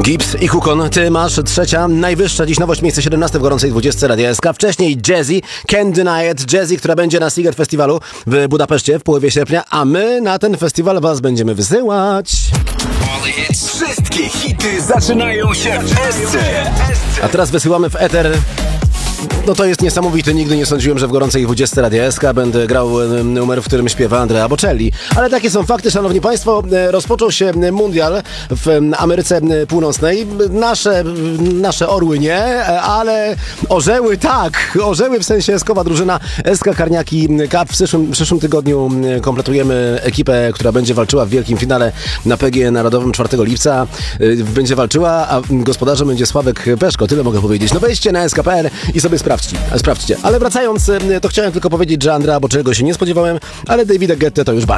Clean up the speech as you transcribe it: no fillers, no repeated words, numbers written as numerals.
Gibbs i Hukon, ty masz trzecia, najwyższa dziś nowość, miejsce 17 w gorącej 20 Radia SK. Wcześniej Jazzy, Can't Deny It, Jazzy, która będzie na Siget Festiwalu w Budapeszcie w połowie sierpnia, a my na ten festiwal was będziemy wysyłać. Wszystkie hity zaczynają się w SC. A teraz wysyłamy w eter. No to jest niesamowite, nigdy nie sądziłem, że w gorącej 20 Radia SK będę grał numer, w którym śpiewa Andrea Bocelli. Ale takie są fakty, szanowni państwo. Rozpoczął się mundial w Ameryce Północnej. Nasze orły nie, ale orzeły tak. Orzeły w sensie SK-owa drużyna SK Karniaki Cup. W przyszłym tygodniu kompletujemy ekipę, która będzie walczyła w wielkim finale na PGE Narodowym 4 lipca. Będzie walczyła, a gospodarzem będzie Sławek Peszko. Tyle mogę powiedzieć. No wejdźcie na sk.pl i sobie sprawdźcie. Ale wracając, to chciałem tylko powiedzieć, że Andrea Bocelliego się nie spodziewałem, ale Davida Guetta to już bardzo.